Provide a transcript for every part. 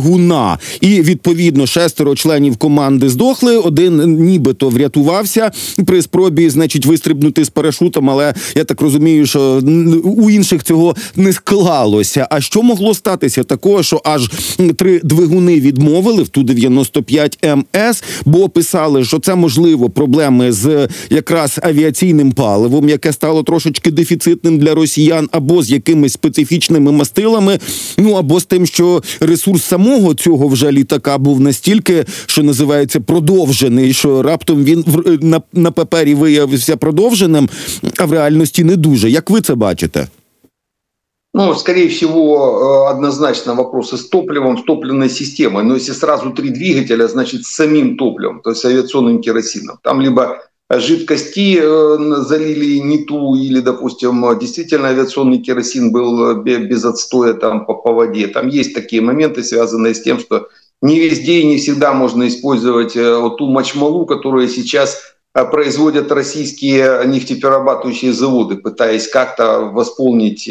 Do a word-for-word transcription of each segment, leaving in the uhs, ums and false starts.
двигуна. І, відповідно, шестеро членів команди здохли, один нібито врятувався при спробі, значить, вистрибнути з парашутом, але я так розумію, що у інших цього не склалося. А що могло статися такого, що аж три двигуни відмовили в Ту дев'яносто п'ять Ем Ес, бо писали, що це, можливо, проблеми з якраз авіаційним паливом, яке стало трошечки дефіцитним для росіян, або з якимись специфічними мастилами, ну, або з тим, що ресурс самого цього вже літака був настільки, що називається, продовжений, що раптом він на, на папері виявився продовженим, а в реальності не дуже. Як ви це бачите? Ну, скорее всего, однозначно вопросы с топливом, с топливной системой. Но если сразу три двигателя, значит, с самим топливом, то есть авиационным керосином. Там либо жидкости залили не ту, или, допустим, действительно авиационный керосин был без отстоя там, по, по воде. Там есть такие моменты, связанные с тем, что не везде и не всегда можно использовать вот ту мочмалу, которую сейчас производят российские нефтеперерабатывающие заводы, пытаясь как-то восполнить,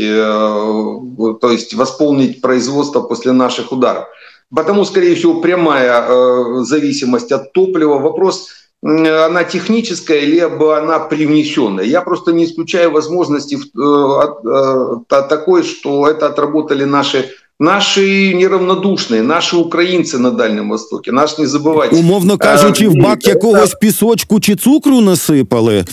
то есть восполнить производство после наших ударов. Потому, скорее всего, прямая зависимость от топлива. Вопрос, она техническая, либо она привнесенная. Я просто не исключаю возможности такой, что это отработали наши Наші неравнодушні, наші українці на Дальньому Востокі, наш не забувайте. Умовно кажучи, в бак якогось пісочку чи цукру насипали?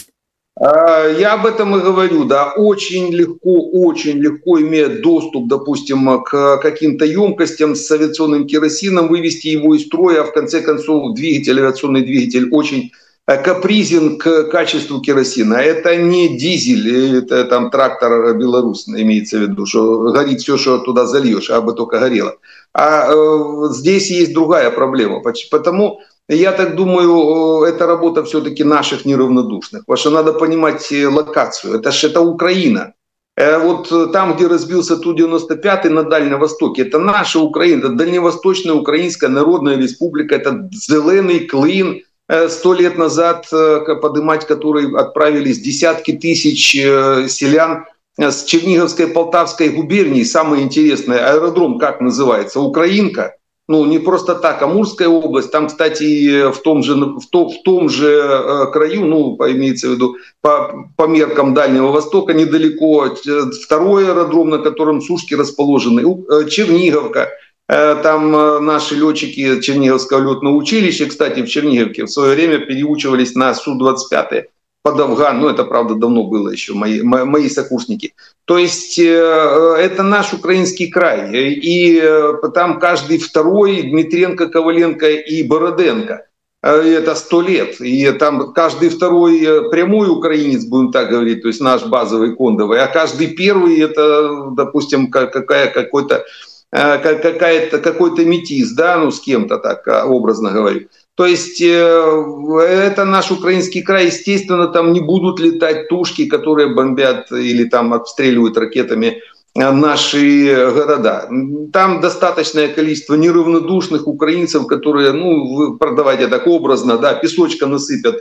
Я об этом и говорю, да, очень легко, очень легко, имея доступ, допустим, к каким-то емкостям с авиационным керосином, вывести его из строя, а в конце концов двигатель, авиационный двигатель очень капризен к качеству керосина. Это не дизель, это там трактор Беларусь, имеется в виду, что горит все, что туда зальешь, а бы только горело. А э, здесь есть другая проблема. Потому, я так думаю, это работа все-таки наших неравнодушных. Потому что надо понимать локацию. Это же это Украина. Вот там, где разбился Ту девяносто пять на Дальнем Востоке, это наша Украина, это Дальневосточная Украинская Народная Республика, это зеленый клин. Сто лет назад поднимать, которые отправились десятки тысяч селян с Черниговской, Полтавской губернии. Самое интересное, аэродром как называется? Украинка. Ну, не просто так, Амурская область. Там, кстати, в том же, в том, в том же краю, ну, имеется в виду, по, по меркам Дальнего Востока, недалеко, второй аэродром, на котором сушки расположены, Черниговка. Там наши летчики Черниговского летного училища, кстати, в Черниговке в свое время переучивались на Су двадцать пять под Афган. Ну, это, правда, давно было еще, мои, мои сокурсники. То есть это наш украинский край. И там каждый второй, Дмитренко, Коваленко и Бороденко. Это сто лет. И там каждый второй прямой украинец, будем так говорить, то есть наш базовый кондовый. А каждый первый, это, допустим, какая, какой-то какая-то, какой-то метис, да, ну с кем-то так образно говорю. То есть это наш украинский край, естественно, там не будут летать тушки, которые бомбят или там обстреливают ракетами наши города. Там достаточное количество неравнодушных украинцев, которые, ну, продавайте так образно, да, песочка насыпят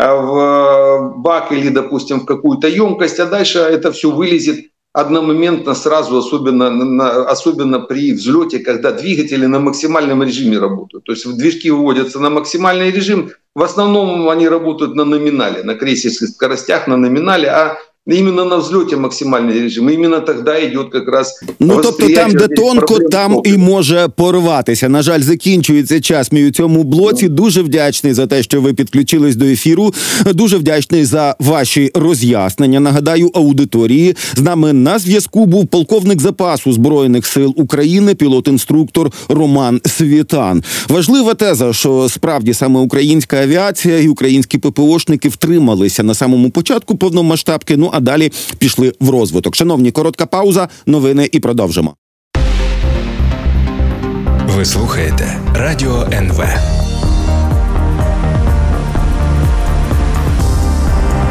в бак или, допустим, в какую-то емкость, а дальше это все вылезет одномоментно сразу, особенно, на, особенно при взлете, когда двигатели на максимальном режиме работают. То есть движки выводятся на максимальный режим, в основном они работают на номинале, на крейсерских скоростях, на номинале, а именно на взлете максимальний режим. Іменно тоді йде якраз... Ну, тобто там, де тонко, там і може порватися. На жаль, закінчується час мій у цьому блоці. Дуже вдячний за те, що ви підключились до ефіру. Дуже вдячний за ваші роз'яснення. Нагадаю аудиторії, з нами на зв'язку був полковник запасу Збройних сил України, пілот-інструктор Роман Світан. Важлива теза, що справді саме українська авіація і українські ППОшники втрималися на самому початку повномасштабки, ну а далі пішли в розвиток. Шановні, коротка пауза, новини і продовжимо. Ви слухаєте Радіо ен ве.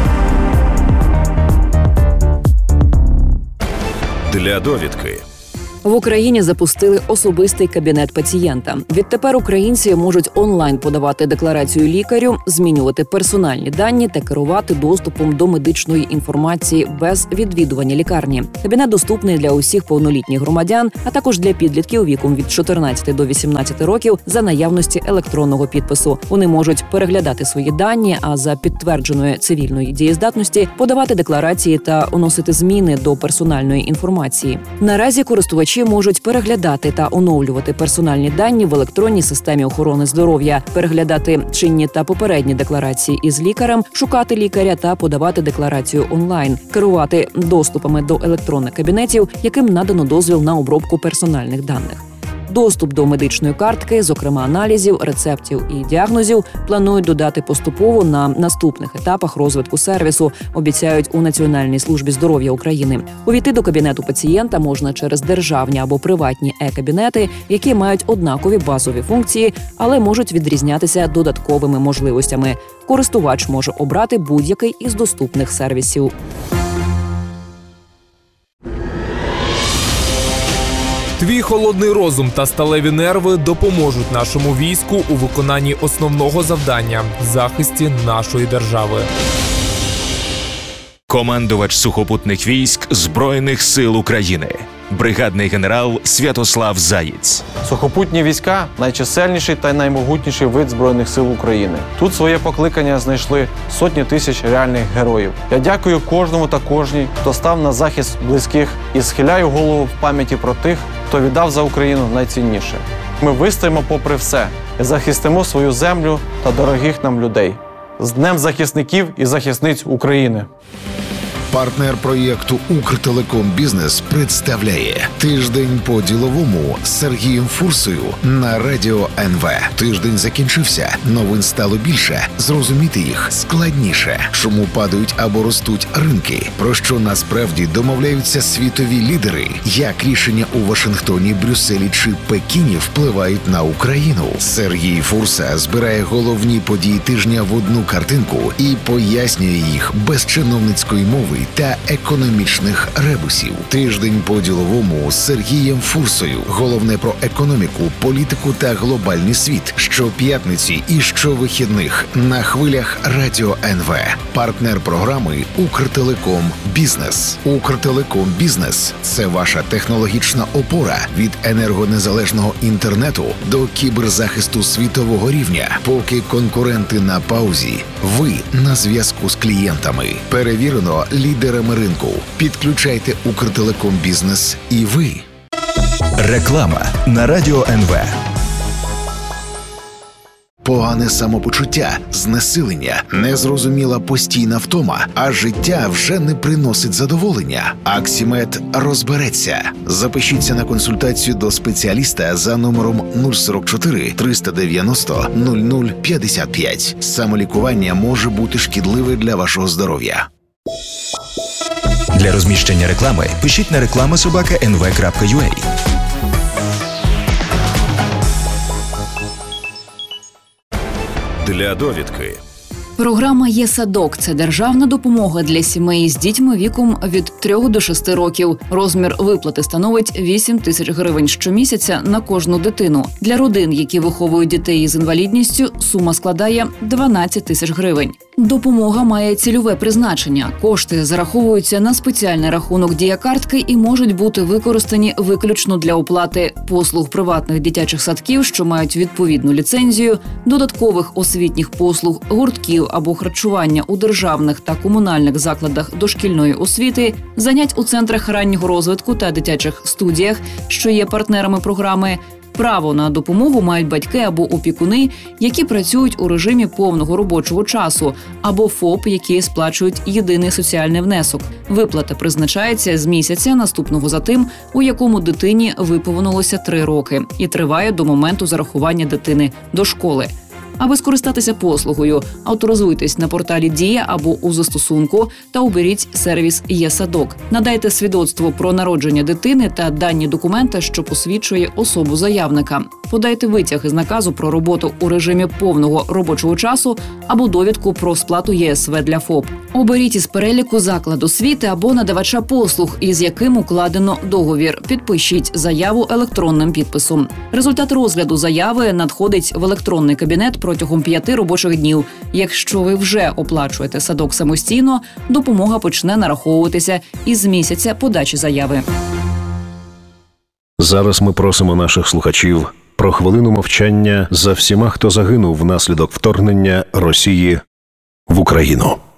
Для довідки. В Україні запустили особистий кабінет пацієнта. Відтепер українці можуть онлайн подавати декларацію лікарю, змінювати персональні дані та керувати доступом до медичної інформації без відвідування лікарні. Кабінет доступний для усіх повнолітніх громадян, а також для підлітків віком від чотирнадцяти до вісімнадцяти років за наявності електронного підпису. Вони можуть переглядати свої дані, а за підтвердженої цивільної дієздатності подавати декларації та вносити зміни до персональної інформації. Наразі користувачі можуть переглядати та оновлювати персональні дані в електронній системі охорони здоров'я, переглядати чинні та попередні декларації із лікарем, шукати лікаря та подавати декларацію онлайн, керувати доступами до електронних кабінетів, яким надано дозвіл на обробку персональних даних. Доступ до медичної картки, зокрема аналізів, рецептів і діагнозів, планують додати поступово на наступних етапах розвитку сервісу, обіцяють у Національній службі здоров'я України. Увійти до кабінету пацієнта можна через державні або приватні е-кабінети, які мають однакові базові функції, але можуть відрізнятися додатковими можливостями. Користувач може обрати будь-який із доступних сервісів. Твій холодний розум та сталеві нерви допоможуть нашому війську у виконанні основного завдання – захисті нашої держави. Командувач сухопутних військ Збройних сил України. Бригадний генерал Святослав Заєць. Сухопутні війська – найчисельніший та наймогутніший вид Збройних сил України. Тут своє покликання знайшли сотні тисяч реальних героїв. Я дякую кожному та кожній, хто став на захист близьких, і схиляю голову в пам'яті про тих, хто віддав за Україну найцінніше. Ми вистоїмо попри все і захистимо свою землю та дорогих нам людей. З Днем захисників і захисниць України! Партнер проєкту «Укртелеком Бізнес» представляє «Тиждень по-діловому» з Сергієм Фурсою на Радіо ен ве. Тиждень закінчився, новин стало більше, зрозуміти їх складніше. Чому падають або ростуть ринки? Про що насправді домовляються світові лідери? Як рішення у Вашингтоні, Брюсселі чи Пекіні впливають на Україну? Сергій Фурса збирає головні події тижня в одну картинку і пояснює їх без чиновницької мови та економічних ребусів. Тиждень по-діловому з Сергієм Фурсою. Головне про економіку, політику та глобальний світ. Щоп'ятниці і щовихідних на хвилях Радіо ен ве. Партнер програми «Укртелеком Бізнес». «Укртелеком Бізнес» – це ваша технологічна опора від енергонезалежного інтернету до кіберзахисту світового рівня. Поки конкуренти на паузі, ви на зв'язку з клієнтами. Перевірено лідерами ринку. Підключайте «Укртелеком Бізнес» і ви. Реклама на Радіо ен ве. Погане самопочуття, знесилення, незрозуміла постійна втома, а життя вже не приносить задоволення. Аксімед розбереться. Запишіться на консультацію до спеціаліста за номером нуль сорок чотири триста дев'яносто нуль нуль п'ятдесят п'ять. Самолікування може бути шкідливе для вашого здоров'я. Для розміщення реклами пишіть на реклама собака ен ве крапка ю а. Для довідки. Програма «Є-садок» – це державна допомога для сімей з дітьми віком від трьох до шести років. Розмір виплати становить вісім тисяч гривень щомісяця на кожну дитину. Для родин, які виховують дітей з інвалідністю, сума складає дванадцять тисяч гривень. Допомога має цільове призначення. Кошти зараховуються на спеціальний рахунок дія-картки і можуть бути використані виключно для оплати послуг приватних дитячих садків, що мають відповідну ліцензію, додаткових освітніх послуг, гуртків або харчування у державних та комунальних закладах дошкільної освіти, занять у центрах раннього розвитку та дитячих студіях, що є партнерами програми. Право на допомогу мають батьки або опікуни, які працюють у режимі повного робочого часу, або ФОП, які сплачують єдиний соціальний внесок. Виплата призначається з місяця, наступного за тим, у якому дитині виповнилося три роки, і триває до моменту зарахування дитини до школи. Аби скористатися послугою, авторизуйтесь на порталі «Дія» або у застосунку та оберіть сервіс «Є-садок». Надайте свідоцтво про народження дитини та дані документа, що посвідчує особу заявника. Подайте витяг із наказу про роботу у режимі повного робочого часу або довідку про сплату ЄСВ для ФОП. Оберіть із переліку заклад освіти або надавача послуг, із яким укладено договір. Підпишіть заяву електронним підписом. Результат розгляду заяви надходить в електронний кабінет протягом п'яти робочих днів. Якщо ви вже оплачуєте садок самостійно, допомога почне нараховуватися із місяця подачі заяви. Зараз ми просимо наших слухачів про хвилину мовчання за всіма, хто загинув внаслідок вторгнення Росії в Україну.